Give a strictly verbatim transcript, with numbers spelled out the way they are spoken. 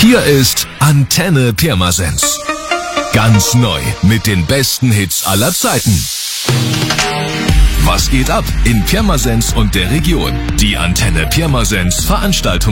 Hier ist Antenne Pirmasens. Ganz neu mit den besten Hits aller Zeiten. Was geht ab in Pirmasens und der Region? Die Antenne Pirmasens Veranstaltung